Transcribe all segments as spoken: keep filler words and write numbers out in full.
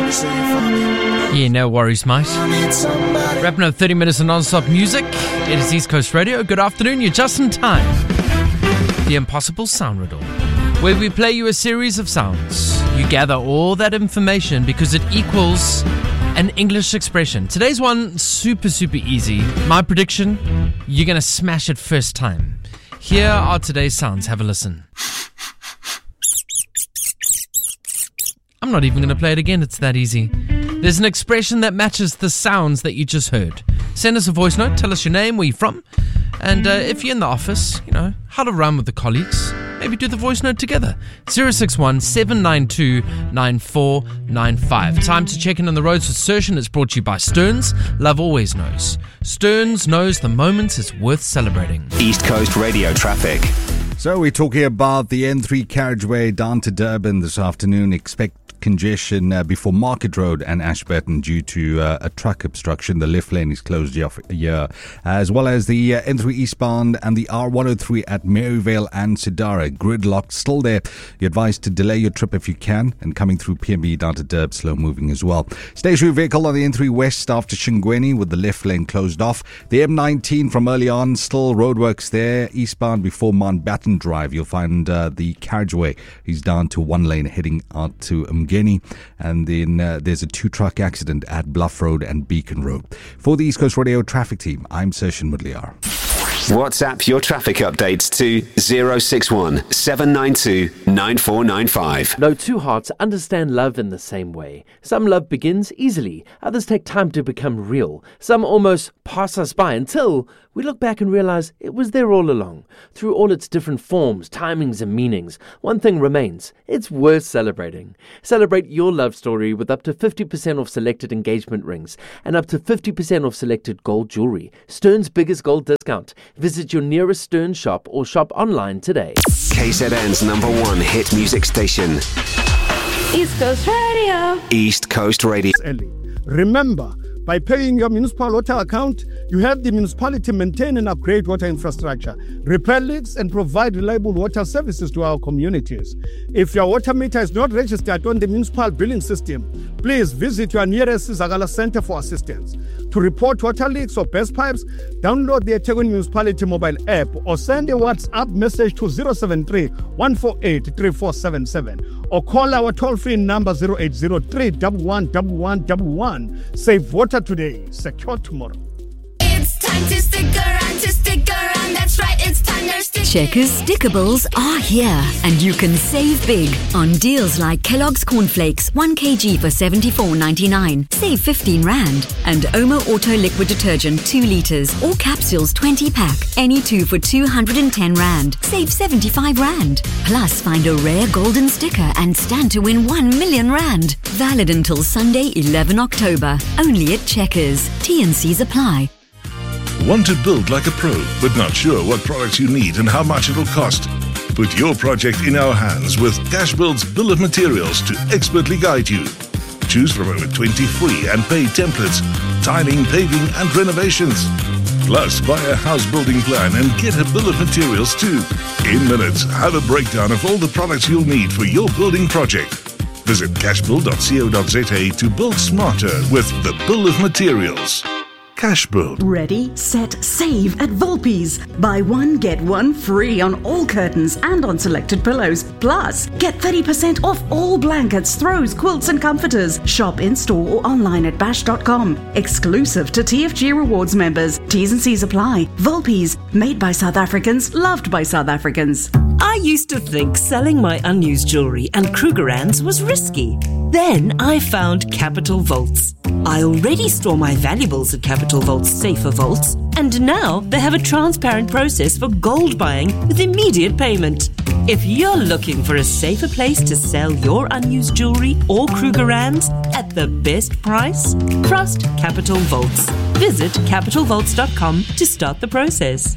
Yeah, no worries, mate. Wrapping up thirty minutes of non-stop music. It is East Coast Radio. Good afternoon, you're just in time. The Impossible Sound Riddle, where we play you a series of sounds. You gather all that information because it equals an English expression. Today's one, super, super easy. My prediction, you're going to smash it first time. Here are today's sounds. Have a listen. I'm not even going to play it again. It's that easy. There's an expression that matches the sounds that you just heard. Send us a voice note. Tell us your name, where you're from. And uh, if you're in the office, you know, how to run with the colleagues. Maybe do the voice note together. zero six one, seven nine two, nine four nine five. Time to check in on the roads with Sershin. It's brought to you by Stearns. Love always knows. Stearns knows the moment is worth celebrating. East Coast Radio traffic. So we're talking about the N three carriageway down to Durban this afternoon. Expect congestion uh, before Market Road and Ashburton due to uh, a truck obstruction. The left lane is closed here, as well as the uh, N three eastbound and the R one oh three at Maryvale and Sidara. Gridlocked still there. You're advised to delay your trip if you can, and coming through P M B down to Durb, slow moving as well. Stationary vehicle on the N three west after Shingweni with the left lane closed off. The M nineteen from early on, still roadworks there. Eastbound before Mountbatten Drive, you'll find uh, the carriageway is down to one lane heading out to Mgeni. And then uh, there's a two-truck accident at Bluff Road and Beacon Road. For the East Coast Radio traffic team, I'm Sershin Mudliar. WhatsApp your traffic updates to zero six one, seven nine two, nine four nine five. No two hearts understand love in the same way. Some love begins easily, others take time to become real. Some almost pass us by until we look back and realize it was there all along. Through all its different forms, timings and meanings, one thing remains: it's worth celebrating. Celebrate your love story with up to fifty percent off selected engagement rings and up to fifty percent off selected gold jewelry. Stearns' biggest gold discount. Visit your nearest Stearns shop or shop online today. K Z N's number one hit music station. East Coast Radio. East Coast Radio. Remember, by paying your municipal water account, you help the municipality maintain and upgrade water infrastructure, repair leaks, and provide reliable water services to our communities. If your water meter is not registered on the municipal billing system, please visit your nearest Zagala Center for assistance. To report water leaks or burst pipes, download the eThekwini Municipality mobile app or send a WhatsApp message to zero seven three, one four eight, three four seven seven or call our toll-free number zero eight zero three, one one one one one one. Save water today, secure tomorrow. It's time to stick around, to stick around. That's right, it's time to stick. Checkers Stickables are here, and you can save big on deals like Kellogg's Cornflakes, one kilogram for seventy-four ninety-nine, save fifteen rand, and Omo Auto Liquid Detergent two litres or capsules twenty pack, any two for two hundred ten rand, save seventy-five rand. Plus, find a rare golden sticker and stand to win one million rand. Valid until Sunday, eleventh October. Only at Checkers. T and C's apply. Want to build like a pro, but not sure what products you need and how much it'll cost? Put your project in our hands with Cashbuild's bill of materials to expertly guide you. Choose from over twenty free and paid templates, tiling, paving and renovations. Plus, buy a house building plan and get a bill of materials too. In minutes, have a breakdown of all the products you'll need for your building project. Visit cashbuild dot co dot za to build smarter with the bill of materials. Cashbuild. Ready, set, save at Volpe's. Buy one, get one free on all curtains and on selected pillows. Plus, get thirty percent off all blankets, throws, quilts and comforters. Shop in-store or online at bash dot com. Exclusive to T F G Rewards members. T's and C's apply. Volpe's, made by South Africans, loved by South Africans. I used to think selling my unused jewellery and Krugerrands was risky. Then I found Capital Vaults. I already store my valuables at Capital Vault's safer vaults, and now they have a transparent process for gold buying with immediate payment. If you're looking for a safer place to sell your unused jewellery or Krugerrands at the best price, trust Capital Vaults. Visit capital vaults dot com to start the process.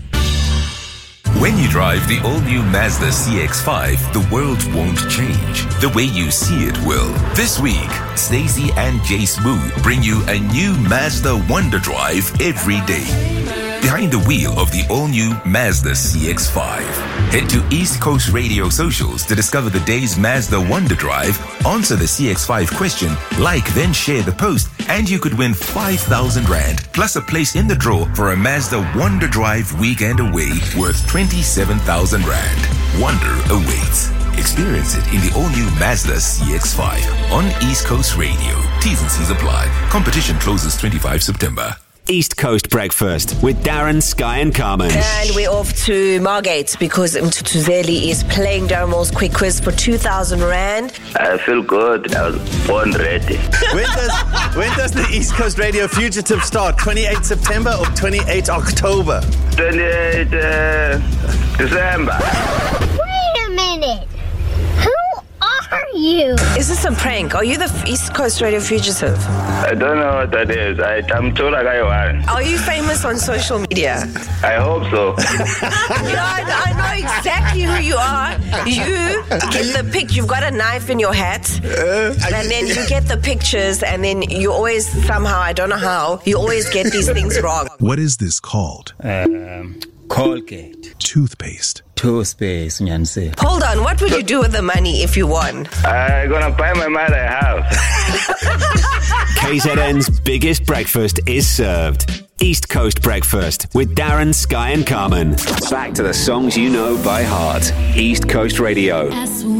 When you drive the all-new Mazda C X five, the world won't change. The way you see it will. This week, Stacey and Jay Smooth bring you a new Mazda Wonder Drive every day. behind the wheel of the all-new Mazda C X five. Head to East Coast Radio socials to discover the day's Mazda Wonder Drive, answer the C X five question, like then share the post, and you could win five thousand rand, plus a place in the draw for a Mazda Wonder Drive weekend away worth twenty-seven thousand rand. Wonder awaits. Experience it in the all-new Mazda C X five on East Coast Radio. T's and C's apply. Competition closes the twenty-fifth of September. East Coast Breakfast with Darren, Sky and Carmen. And we're off to Margate because Mtutuzeli is playing Darren Quick Quiz for two thousand rand. I feel good. I was born ready. When does when does the East Coast Radio Fugitive start? twenty-eighth September or twenty-eighth October? twenty-eighth uh, December. Wait a minute. Who are you? Is this a prank? Are you the East Coast Radio Fugitive? I don't know what that is. I, I'm told I got one. Are you famous on social media? I hope so. Yeah, I, I know exactly who you are. You get the pic. You've got a knife in your hat, and then you get the pictures, and then you always somehow, I don't know how, you always get these things wrong. What is this called? Um, Colgate. Toothpaste. Toothpaste, Nyanse. Hold on, what would you do with the money if you won? I'm gonna buy my mother a house. K Z N's biggest breakfast is served. East Coast Breakfast with Darren, Sky and Carmen. Back to the songs you know by heart. East Coast Radio.